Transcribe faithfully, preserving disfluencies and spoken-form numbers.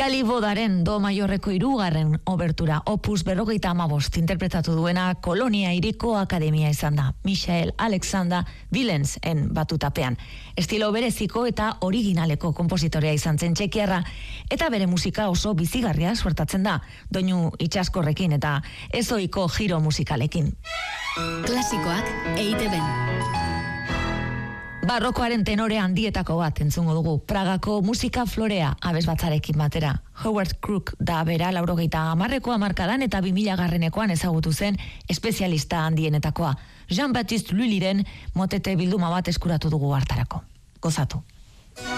Kalibodaren do maiorreko hirugarren obertura opus berrogeita hamabost interpretatu duena Kolonia Hiriko Akademia izan da. Michael Alexander Willensen batutapean. Estilo bereziko eta originaleko konpositorea izan zen txekiarra eta bere musika oso bizigarria suertatzen da, doinu itsaskorrekin eta ezoiko giro musikalekin. Klasikoak E I T B. Barrokoaren tenore handietako bat entzungo dugu. Pragako musika florea abesbatzarekin batera. Howard Crook da bera laurogeita hamarreko hamarkadan eta bi mila garrenekoan ezagutu zen espezialista handienetakoa. Jean-Baptiste Lullyren motete bilduma bat eskuratu dugu hartarako. Gozatu.